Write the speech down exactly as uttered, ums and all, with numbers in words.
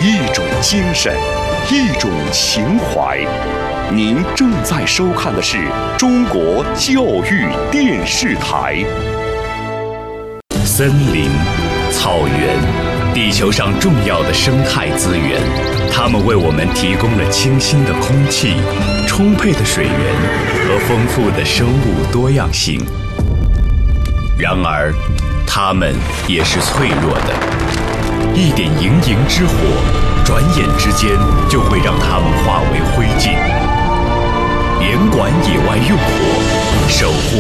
一种精神，一种情怀。您正在收看的是中国教育电视台。森林、草原，地球上重要的生态资源，它们为我们提供了清新的空气、充沛的水源和丰富的生物多样性。然而，它们也是脆弱的，一点营营之火，转眼之间就会让它们化为灰烬。严管野外用火，守护